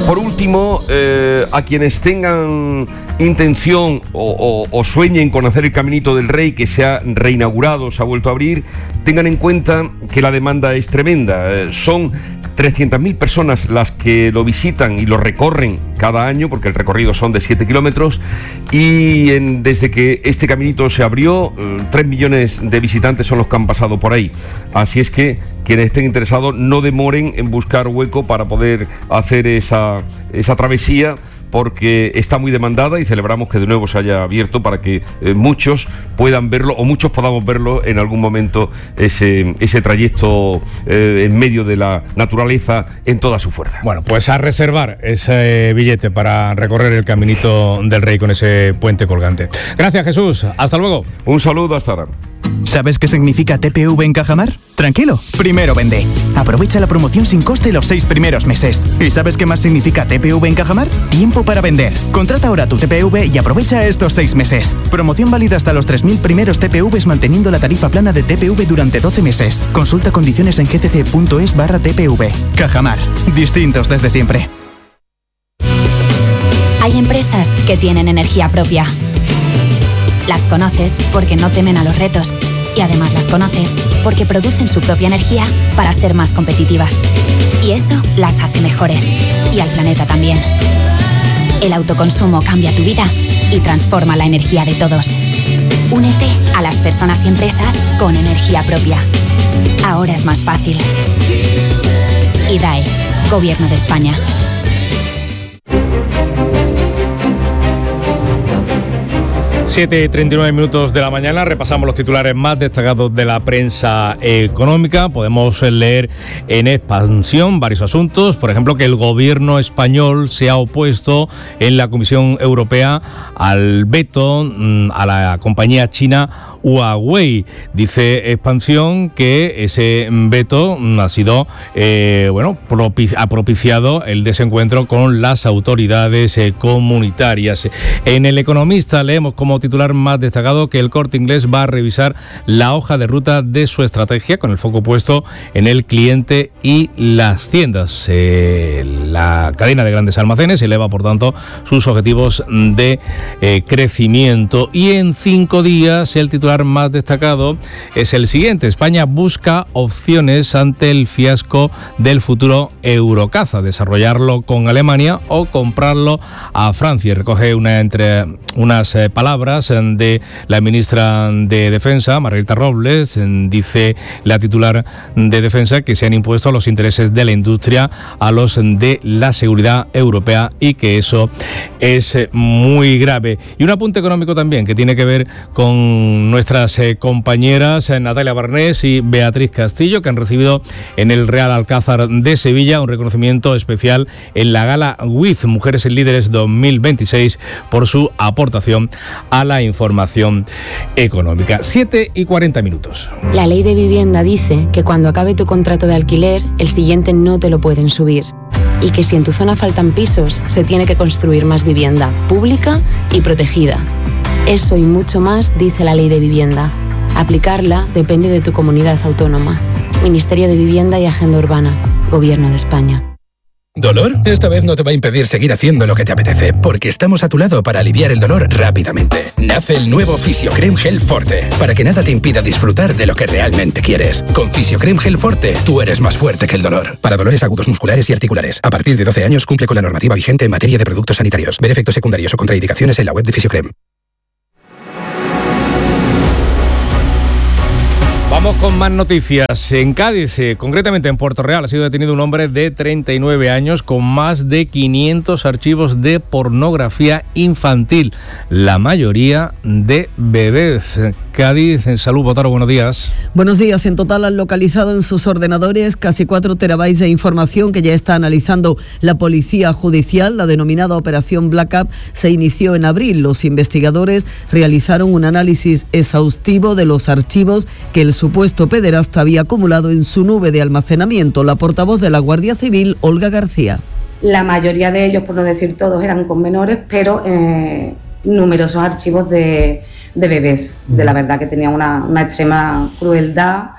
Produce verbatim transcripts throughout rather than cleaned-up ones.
por último, eh, a quienes tengan intención o, o, o sueñen con hacer el Caminito del Rey, que se ha reinaugurado, se ha vuelto a abrir, tengan en cuenta que la demanda es tremenda. Eh, son trescientas mil personas las que lo visitan y lo recorren cada año, porque el recorrido son de siete kilómetros, y en, desde que este caminito se abrió, tres millones de visitantes son los que han pasado por ahí. Así es que quienes estén interesados no demoren en buscar hueco para poder hacer esa, esa travesía, porque está muy demandada y celebramos que de nuevo se haya abierto para que eh, muchos puedan verlo, o muchos podamos verlo en algún momento, ese, ese trayecto eh, en medio de la naturaleza en toda su fuerza. Bueno, pues a reservar ese billete para recorrer el Caminito del Rey con ese puente colgante. Gracias, Jesús. Hasta luego. Un saludo, hasta ahora. ¿Sabes qué significa T P V en Cajamar? Tranquilo, primero vende. Aprovecha la promoción sin coste los seis primeros meses. ¿Y sabes qué más significa T P V en Cajamar? Tiempo para vender. Contrata ahora tu T P V y aprovecha estos seis meses. Promoción válida hasta los tres mil primeros T P Vs manteniendo la tarifa plana de T P V durante doce meses. Consulta condiciones en gcc.es barra TPV. Cajamar. Distintos desde siempre. Hay empresas que tienen energía propia. Las conoces porque no temen a los retos y además las conoces porque producen su propia energía para ser más competitivas. Y eso las hace mejores y al planeta también. El autoconsumo cambia tu vida y transforma la energía de todos. Únete a las personas y empresas con energía propia. Ahora es más fácil. I D A E, Gobierno de España. siete y treinta y nueve minutos de la mañana, repasamos los titulares más destacados de la prensa económica. Podemos leer en Expansión varios asuntos, por ejemplo, que el gobierno español se ha opuesto en la Comisión Europea al veto a la compañía china Huawei. Dice Expansión que ese veto ha sido, eh, bueno, propici- ha propiciado el desencuentro con las autoridades eh, comunitarias. En El Economista leemos como titular más destacado que el Corte Inglés va a revisar la hoja de ruta de su estrategia con el foco puesto en el cliente y las tiendas. Eh, la cadena de grandes almacenes eleva, por tanto, sus objetivos de eh, crecimiento. Y en cinco días el titular más destacado es el siguiente: España busca opciones ante el fiasco del futuro Eurocaza, desarrollarlo con Alemania o comprarlo a Francia. Recoge una entre unas eh, palabras de la ministra de Defensa, Margarita Robles. Dice la titular de Defensa que se han impuesto los intereses de la industria a los de la seguridad europea y que eso es muy grave. Y un apunte económico también que tiene que ver con nuestras eh, compañeras eh, Natalia Barnés y Beatriz Castillo, que han recibido en el Real Alcázar de Sevilla un reconocimiento especial en la gala W I Z Mujeres Líderes dos mil veintiséis por su aportación a la información económica. siete y cuarenta minutos. La ley de vivienda dice que cuando acabe tu contrato de alquiler, el siguiente no te lo pueden subir. Y que si en tu zona faltan pisos, se tiene que construir más vivienda pública y protegida. Eso y mucho más dice la ley de vivienda. Aplicarla depende de tu comunidad autónoma. Ministerio de Vivienda y Agenda Urbana. Gobierno de España. ¿Dolor? Esta vez no te va a impedir seguir haciendo lo que te apetece, porque estamos a tu lado para aliviar el dolor rápidamente. Nace el nuevo Fisiocrem Gel Forte, para que nada te impida disfrutar de lo que realmente quieres. Con Fisiocrem Gel Forte, tú eres más fuerte que el dolor. Para dolores agudos musculares y articulares. A partir de doce años cumple con la normativa vigente en materia de productos sanitarios. Ver efectos secundarios o contraindicaciones en la web de Fisiocrem. Vamos con más noticias. En Cádiz, eh, concretamente en Puerto Real, ha sido detenido un hombre de treinta y nueve años con más de quinientos archivos de pornografía infantil, la mayoría de bebés. Cádiz, en Salud, Botaro, buenos días. Buenos días. En total han localizado en sus ordenadores casi cuatro terabytes de información que ya está analizando la Policía Judicial. La denominada Operación Black Up se inició en abril. Los investigadores realizaron un análisis exhaustivo de los archivos que el supuesto pederasta había acumulado en su nube de almacenamiento. La portavoz de la Guardia Civil, Olga García. La mayoría de ellos, por no decir todos, eran con menores, pero eh, numerosos archivos de, de bebés. De la verdad que tenían una, una extrema crueldad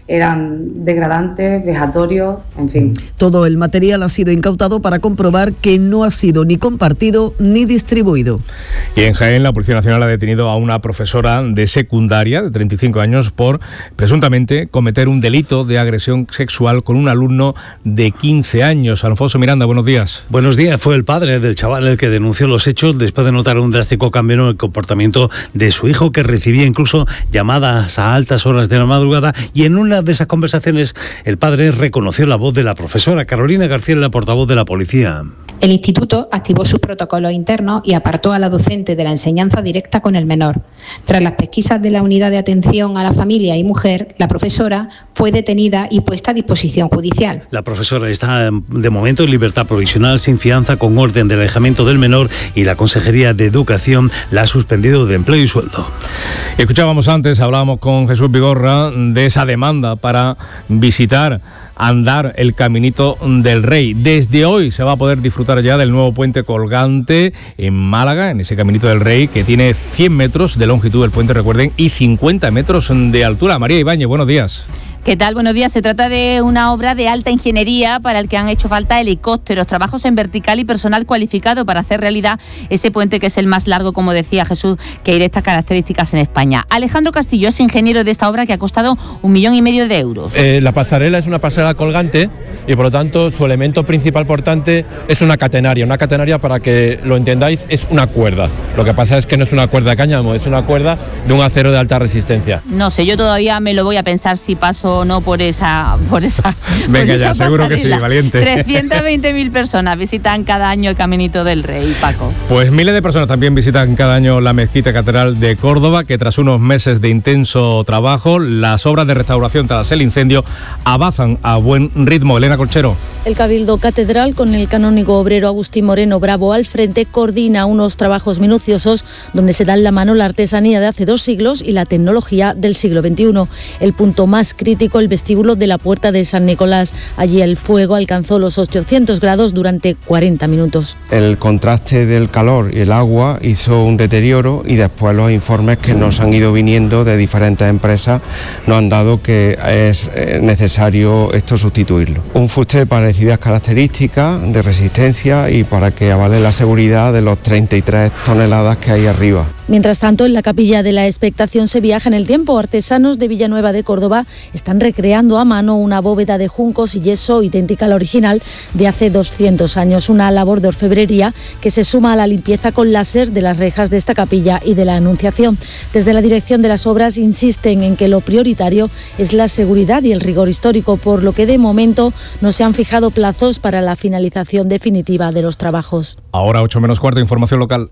eran degradantes, vejatorios, en fin. Todo el material ha sido incautado para comprobar que no ha sido ni compartido ni distribuido. Y en Jaén, la Policía Nacional ha detenido a una profesora de secundaria de treinta y cinco años por presuntamente cometer un delito de agresión sexual con un alumno de quince años. Alfonso Miranda, buenos días. Buenos días. Fue el padre del chaval el que denunció los hechos después de notar un drástico cambio en el comportamiento de su hijo, que recibía incluso llamadas a altas horas de la madrugada, y en una de esas conversaciones el padre reconoció la voz de la profesora. Carolina García, la portavoz de la policía. El instituto activó sus protocolos internos y apartó a la docente de la enseñanza directa con el menor. Tras las pesquisas de la unidad de atención a la familia y mujer, la profesora fue detenida y puesta a disposición judicial. La profesora está de momento en libertad provisional sin fianza, con orden de alejamiento del menor, y la Consejería de Educación la ha suspendido de empleo y sueldo. Escuchábamos antes, hablábamos con Jesús Vigorra de esa demanda para visitar, andar el Caminito del Rey. Desde hoy se va a poder disfrutar ya del nuevo puente colgante en Málaga, en ese Caminito del Rey, que tiene cien metros de longitud del puente, recuerden, y cincuenta metros de altura. María Ibáñez, buenos días. ¿Qué tal? Buenos días. Se trata de una obra de alta ingeniería para el que han hecho falta helicópteros, trabajos en vertical y personal cualificado para hacer realidad ese puente, que es el más largo, como decía Jesús, que hay de estas características en España. Alejandro Castillo es ingeniero de esta obra, que ha costado un millón y medio de euros. Eh, la pasarela es una pasarela colgante y, por lo tanto, su elemento principal portante es una catenaria. Una catenaria, para que lo entendáis, es una cuerda. Lo que pasa es que no es una cuerda de cáñamo, es una cuerda de un acero de alta resistencia. No sé, yo todavía me lo voy a pensar si paso o no por esa por esa Venga, por ya, esa seguro que sí, valiente. trescientas veinte mil personas visitan cada año el Caminito del Rey, Paco. Pues miles de personas también visitan cada año la Mezquita Catedral de Córdoba, que tras unos meses de intenso trabajo, las obras de restauración tras el incendio avanzan a buen ritmo. Elena Colchero. El Cabildo Catedral, con el canónigo obrero Agustín Moreno Bravo al frente, coordina unos trabajos minuciosos donde se dan la mano la artesanía de hace dos siglos y la tecnología del siglo veintiuno. El punto más crítico, el vestíbulo de la Puerta de San Nicolás. Allí el fuego alcanzó los ochocientos grados durante cuarenta minutos. El contraste del calor y el agua hizo un deterioro, y después los informes que nos han ido viniendo de diferentes empresas nos han dado que es necesario esto sustituirlo. Un fuste parecidas características de resistencia y para que avale la seguridad de los treinta y tres toneladas que hay arriba. Mientras tanto, en la Capilla de la Expectación se viaja en el tiempo. Artesanos de Villanueva de Córdoba están recreando a mano una bóveda de juncos y yeso idéntica a la original de hace doscientos años. Una labor de orfebrería que se suma a la limpieza con láser de las rejas de esta capilla y de la Anunciación. Desde la dirección de las obras insisten en que lo prioritario es la seguridad y el rigor histórico, por lo que de momento no se han fijado plazos para la finalización definitiva de los trabajos. Ahora ocho menos cuarto, información local.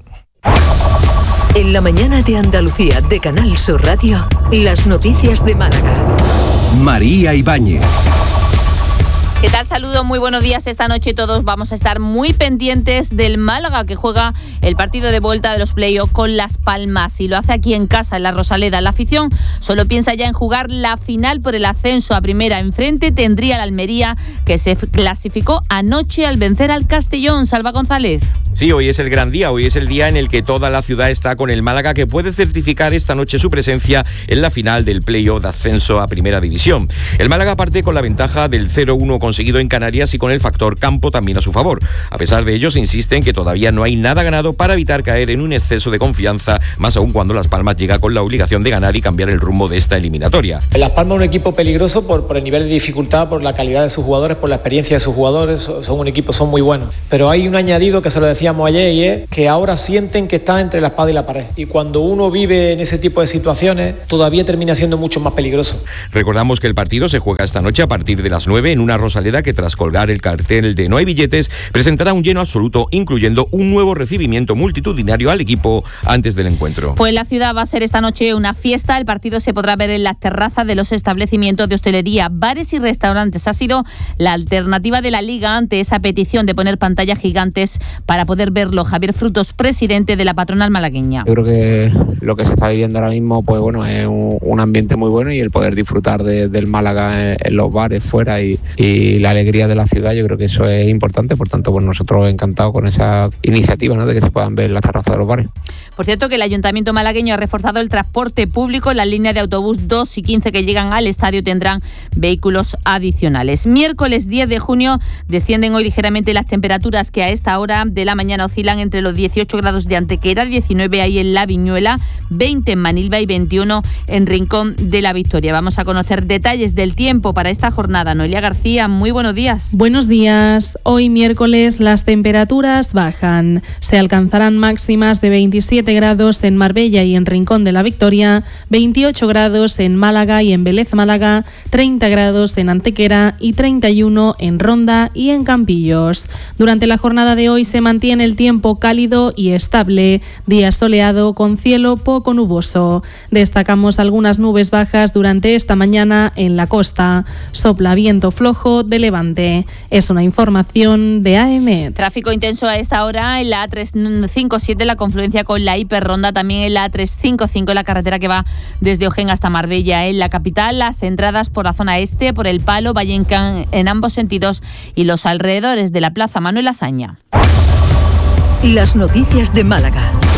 En la mañana de Andalucía de Canal Sur Radio, las noticias de Málaga. María Ibáñez. ¿Qué tal? Saludos, muy buenos días. Esta noche todos vamos a estar muy pendientes del Málaga, que juega el partido de vuelta de los playoffs con Las Palmas, y lo hace aquí en casa, en la Rosaleda. La afición solo piensa ya en jugar la final por el ascenso a primera. Enfrente tendría la Almería, que se clasificó anoche al vencer al Castellón. Salva González. Sí, hoy es el gran día, hoy es el día en el que toda la ciudad está con el Málaga, que puede certificar esta noche su presencia en la final del playoff de ascenso a Primera División. El Málaga parte con la ventaja del cero uno conseguido en Canarias y con el factor campo también a su favor. A pesar de ello, se insiste en que todavía no hay nada ganado para evitar caer en un exceso de confianza, más aún cuando Las Palmas llega con la obligación de ganar y cambiar el rumbo de esta eliminatoria. Las Palmas es un equipo peligroso por, por el nivel de dificultad, por la calidad de sus jugadores, por la experiencia de sus jugadores. Son un equipo, son muy buenos. Pero hay un añadido que se lo decíamos ayer, y es que ahora sienten que están entre la espada y la pared. Y cuando uno vive en ese tipo de situaciones, todavía termina siendo mucho más peligroso. Recordamos que el partido se juega esta noche a partir de las nueve en una Rosaleda que, tras colgar el cartel de no hay billetes, presentará un lleno absoluto, incluyendo un nuevo recibimiento multitudinario al equipo antes del encuentro. Pues la ciudad va a ser esta noche una fiesta. El partido se podrá ver en las terrazas de los establecimientos de hostelería, bares y restaurantes. Ha sido la alternativa de la Liga ante esa petición de poner pantallas gigantes para poder verlo. Javier Frutos, presidente de la patronal malagueña. Yo creo que lo que se está viviendo ahora mismo, pues bueno, es un, un ambiente muy bueno, y el poder disfrutar de, del Málaga en, en los bares fuera y, y y la alegría de la ciudad, yo creo que eso es importante. Por tanto, pues nosotros encantados con esa iniciativa, ¿no?, de que se puedan ver las terrazas de los bares. Por cierto, que el Ayuntamiento malagueño ha reforzado el transporte público. Las líneas de autobús dos y quince que llegan al estadio tendrán vehículos adicionales. Miércoles diez de junio descienden hoy ligeramente las temperaturas, que a esta hora de la mañana oscilan entre los dieciocho grados de Antequera, diecinueve ahí en La Viñuela, veinte en Manilva y veintiuno en Rincón de la Victoria. Vamos a conocer detalles del tiempo para esta jornada. Noelia García, muy buenos días. Buenos días. Hoy miércoles las temperaturas bajan. Se alcanzarán máximas de veintisiete grados en Marbella y en Rincón de la Victoria, veintiocho grados en Málaga y en Vélez Málaga, treinta grados en Antequera y treinta y uno en Ronda y en Campillos. Durante la jornada de hoy se mantiene el tiempo cálido y estable, día soleado con cielo poco nuboso. Destacamos algunas nubes bajas durante esta mañana en la costa. Sopla viento flojo de levante. Es una información de A M. Tráfico intenso a esta hora en la A trescientos cincuenta y siete, la confluencia con la Hiperronda, también en la A trescientos cincuenta y cinco, la carretera que va desde Ojén hasta Marbella. En la capital, las entradas por la zona este, por el Palo, Vallencán en ambos sentidos y los alrededores de la Plaza Manuel Azaña. Las noticias de Málaga.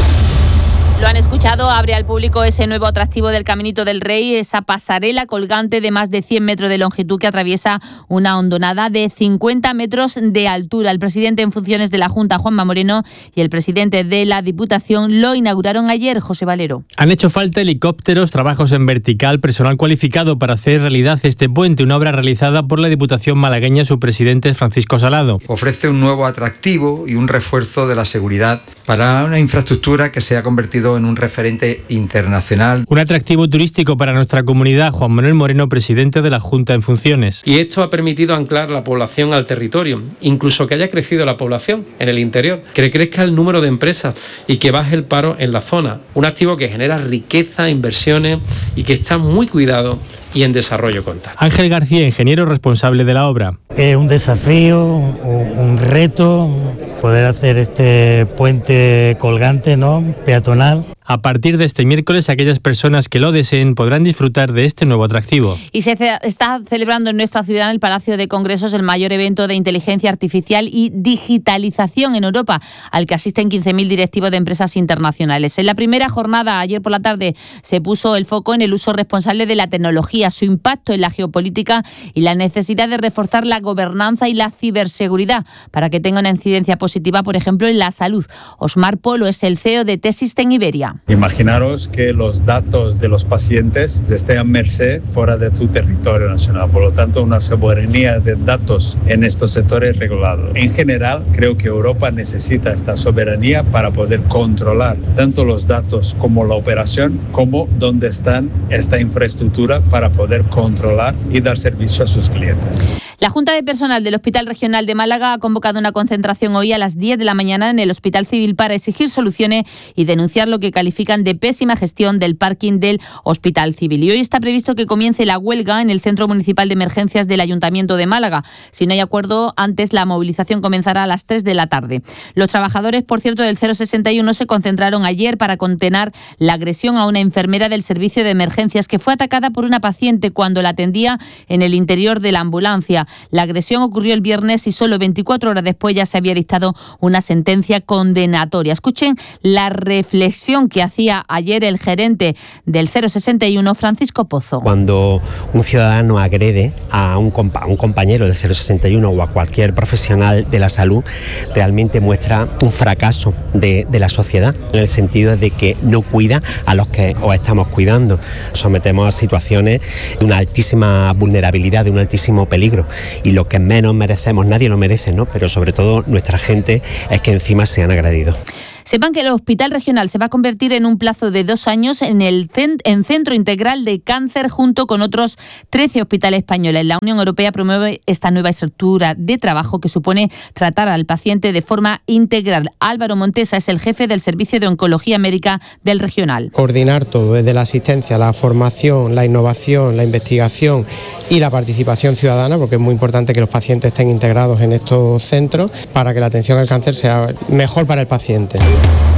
Lo han escuchado, abre al público ese nuevo atractivo del Caminito del Rey, esa pasarela colgante de más de cien metros de longitud que atraviesa una hondonada de cincuenta metros de altura. El presidente en funciones de la Junta, Juanma Moreno, y el presidente de la Diputación lo inauguraron ayer, José Valero. Han hecho falta helicópteros, trabajos en vertical, personal cualificado para hacer realidad este puente, una obra realizada por la Diputación malagueña. Su presidente es Francisco Salado. Ofrece un nuevo atractivo y un refuerzo de la seguridad para una infraestructura que se ha convertido en un referente internacional. Un atractivo turístico para nuestra comunidad. Juan Manuel Moreno, presidente de la Junta en funciones. Y esto ha permitido anclar la población al territorio, incluso que haya crecido la población en el interior, que crezca el número de empresas y que baje el paro en la zona. Un activo que genera riqueza, inversiones y que está muy cuidado y en desarrollo constante. Ángel García, ingeniero responsable de la obra. Es un desafío, un reto, poder hacer este puente colgante, ¿no?, peatonal. A partir de este miércoles, aquellas personas que lo deseen podrán disfrutar de este nuevo atractivo. Y se está celebrando en nuestra ciudad, en el Palacio de Congresos, el mayor evento de inteligencia artificial y digitalización en Europa, al que asisten quince mil directivos de empresas internacionales. En la primera jornada, ayer por la tarde, se puso el foco en el uso responsable de la tecnología, su impacto en la geopolítica y la necesidad de reforzar la gobernanza y la ciberseguridad para que tenga una incidencia positiva, por ejemplo, en la salud. Osmar Polo es el C E O de T-System Iberia. Imaginaros que los datos de los pacientes estén a merced fuera de su territorio nacional, por lo tanto una soberanía de datos en estos sectores regulados. En general, creo que Europa necesita esta soberanía para poder controlar tanto los datos como la operación, como dónde están esta infraestructura para poder controlar y dar servicio a sus clientes. La Junta de Personal del Hospital Regional de Málaga ha convocado una concentración hoy a las diez de la mañana en el Hospital Civil para exigir soluciones y denunciar lo que califican de pésima gestión del parking del Hospital Civil. Y hoy está previsto que comience la huelga en el Centro Municipal de Emergencias del Ayuntamiento de Málaga. Si no hay acuerdo, antes la movilización comenzará a las tres de la tarde. Los trabajadores, por cierto, del cero sesenta y uno se concentraron ayer para contener la agresión a una enfermera del servicio de emergencias que fue atacada por una paciente cuando la atendía en el interior de la ambulancia. La agresión ocurrió el viernes y solo veinticuatro horas después ya se había dictado una sentencia condenatoria. Escuchen la reflexión que hacía ayer el gerente del cero sesenta y uno, Francisco Pozo. Cuando un ciudadano agrede a un, compa- a un compañero del cero sesenta y uno o a cualquier profesional de la salud, realmente muestra un fracaso de, de la sociedad, en el sentido de que no cuida a los que os estamos cuidando. Sometemos a situaciones de una altísima vulnerabilidad, de un altísimo peligro, y lo que menos merecemos, nadie lo merece, ¿no?, pero sobre todo nuestra gente, es que encima sean agredidos. Sepan que el Hospital Regional se va a convertir en un plazo de dos años en el cent- en Centro Integral de Cáncer junto con otros trece hospitales españoles. La Unión Europea promueve esta nueva estructura de trabajo que supone tratar al paciente de forma integral. Álvaro Montesa es el jefe del Servicio de Oncología Médica del Regional. Coordinar todo, desde la asistencia, la formación, la innovación, la investigación y la participación ciudadana, porque es muy importante que los pacientes estén integrados en estos centros para que la atención al cáncer sea mejor para el paciente.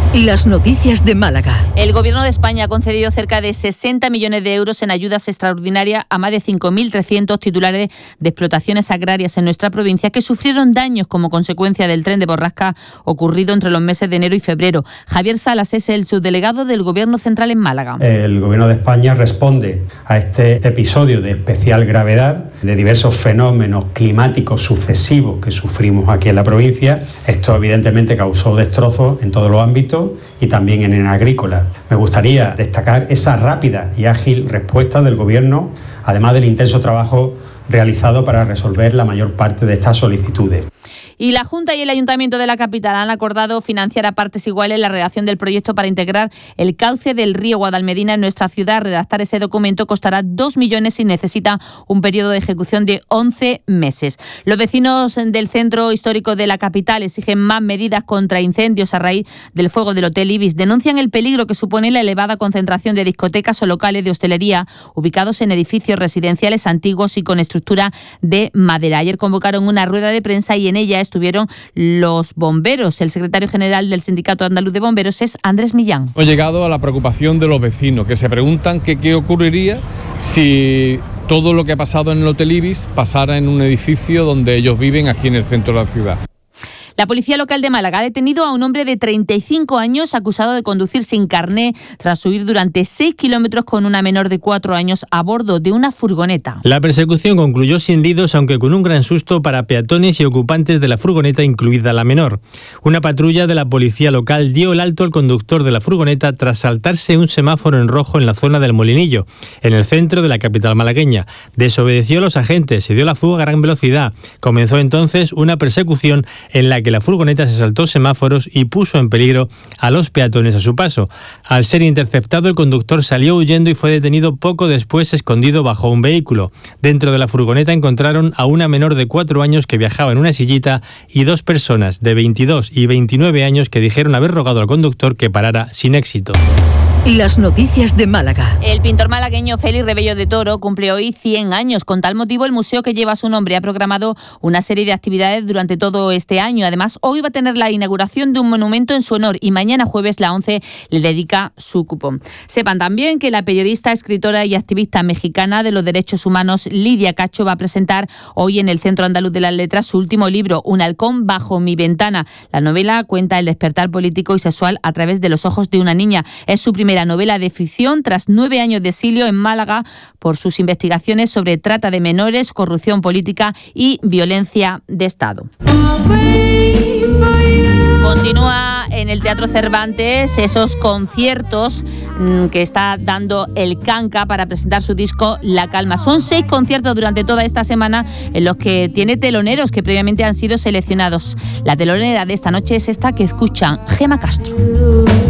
Las noticias de Málaga. El Gobierno de España ha concedido cerca de sesenta millones de euros en ayudas extraordinarias a más de cinco mil trescientos titulares de explotaciones agrarias en nuestra provincia que sufrieron daños como consecuencia del tren de borrasca ocurrido entre los meses de enero y febrero. Javier Salas es el subdelegado del Gobierno central en Málaga. El Gobierno de España responde a este episodio de especial gravedad de diversos fenómenos climáticos sucesivos que sufrimos aquí en la provincia. Esto evidentemente causó destrozos en todos los ámbitos y también en el agrícola. Me gustaría destacar esa rápida y ágil respuesta del Gobierno, además del intenso trabajo realizado para resolver la mayor parte de estas solicitudes. Y la Junta y el Ayuntamiento de la capital han acordado financiar a partes iguales la redacción del proyecto para integrar el cauce del río Guadalmedina en nuestra ciudad. Redactar ese documento costará dos millones y necesita un periodo de ejecución de once meses. Los vecinos del centro histórico de la capital exigen más medidas contra incendios a raíz del fuego del Hotel Ibis. Denuncian el peligro que supone la elevada concentración de discotecas o locales de hostelería ubicados en edificios residenciales antiguos y con estructura de madera. Ayer convocaron una rueda de prensa y en ella estuvieron los bomberos. El secretario general del Sindicato Andaluz de Bomberos es Andrés Millán. Hemos llegado a la preocupación de los vecinos, que se preguntan que qué ocurriría si todo lo que ha pasado en el Hotel Ibis pasara en un edificio donde ellos viven aquí en el centro de la ciudad. La Policía Local de Málaga ha detenido a un hombre de treinta y cinco años acusado de conducir sin carné tras huir durante seis kilómetros con una menor de cuatro años a bordo de una furgoneta. La persecución concluyó sin heridos, aunque con un gran susto para peatones y ocupantes de la furgoneta, incluida la menor. Una patrulla de la Policía Local dio el alto al conductor de la furgoneta tras saltarse un semáforo en rojo en la zona del Molinillo, en el centro de la capital malagueña. Desobedeció a los agentes, se dio la fuga a gran velocidad. Comenzó entonces una persecución en la que que la furgoneta se saltó semáforos y puso en peligro a los peatones a su paso. Al ser interceptado, el conductor salió huyendo y fue detenido poco después, escondido bajo un vehículo. Dentro de la furgoneta encontraron a una menor de cuatro años que viajaba en una sillita y dos personas de veintidós y veintinueve años que dijeron haber rogado al conductor que parara sin éxito. Las noticias de Málaga. El pintor malagueño Félix Rebello de Toro cumple hoy cien años. Con tal motivo, el museo que lleva su nombre ha programado una serie de actividades durante todo este año. Además, hoy va a tener la inauguración de un monumento en su honor y mañana jueves la ONCE le dedica su cupón. Sepan también que la periodista, escritora y activista mexicana de los derechos humanos Lidia Cacho va a presentar hoy en el Centro Andaluz de las Letras su último libro, Un halcón bajo mi ventana. La novela cuenta el despertar político y sexual a través de los ojos de una niña. Es su primera novela de ficción tras nueve años de exilio en Málaga por sus investigaciones sobre trata de menores, corrupción política y violencia de Estado. Continúa en el Teatro Cervantes esos conciertos mmm, que está dando el Canca para presentar su disco La Calma. Son seis conciertos durante toda esta semana en los que tiene teloneros que previamente han sido seleccionados. La telonera de esta noche es esta que escuchan, Gema Castro.